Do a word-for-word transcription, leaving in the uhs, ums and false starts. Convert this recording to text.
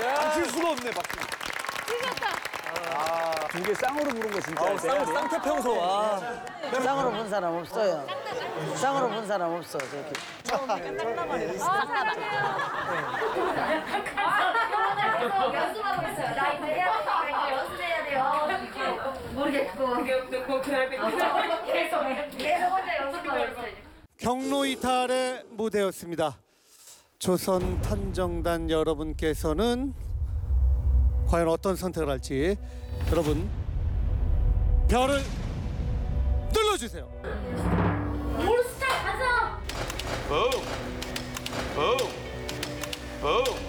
안칠 수가 없네 박수. 두 개 쌍으로 부른 거 진짜 알 쌍 쌍태 평소. 아. 쌍으로 본 사람 없어요. 쌍으로 본 사람 없어 저렇게. 연습하고 있어요. 나 이거 해야 되니까 이거 연습해야 돼요. 모르겠고. 계속 계속 혼자 연습하고 있어요. 경로 이탈의 무대였습니다. 조선 탐정단 여러분께서는 과연 어떤 선택을 할지 여러분 별을 눌러주세요. 몬스터 가자. 붐. 붐. 붐.